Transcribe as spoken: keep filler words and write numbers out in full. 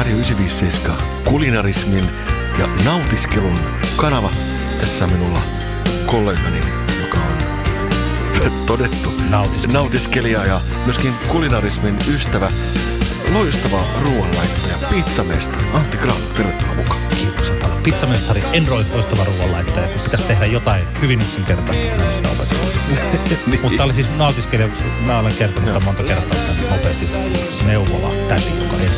Radio yhdeksänsataaviisikymmentäseitsemän kulinarismin ja nautiskelun kanava. Tässä on minulla kollegani, joka on todettu nautiskelija, nautiskelija ja myöskin kulinarismin ystävä, loistava ruoanlaittaja, pizzamestari Antti Grahn. Tervetuloa mukaan. Kiitoksia paljon. Pizzamestari, en roi loistava ruoanlaittaja. Pitäisi tehdä jotain hyvin yksinkertaista, kun olisi opetettu. niin. Mutta oli siis nautiskelija. Mä olen kertonut tämän monta kertaa tämän nopeasti neuvola.